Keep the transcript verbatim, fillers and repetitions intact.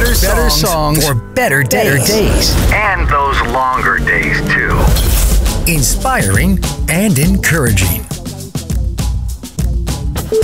better, better songs, songs for better days. better days. And those longer days, too. Inspiring and encouraging.